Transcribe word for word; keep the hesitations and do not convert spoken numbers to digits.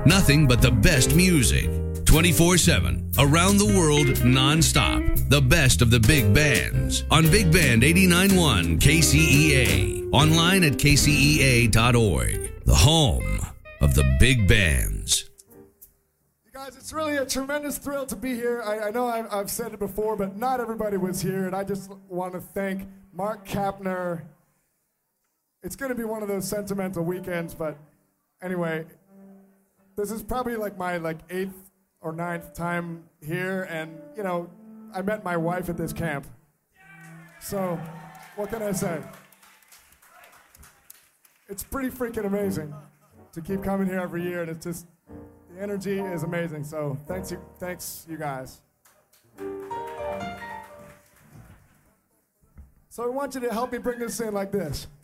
Nothing but the best music. twenty-four seven, around the world, non-stop. The best of the big bands on Big Band eighty-nine point one K C E A. Online at K C E A dot org. The home of the big bands. You guys, it's really a tremendous thrill to be here. I, I know I've, I've said it before, but not everybody was here, and I just want to thank Mark Kapner. It's going to be one of those sentimental weekends, but anyway, this is probably like my like eighth or ninth time here, and you know, I met my wife at this camp. So, what can I say? It's pretty freaking amazing to keep coming here every year, and it's just, the energy is amazing. So, thanks you, thanks you guys. So I want you to help me bring this in like this.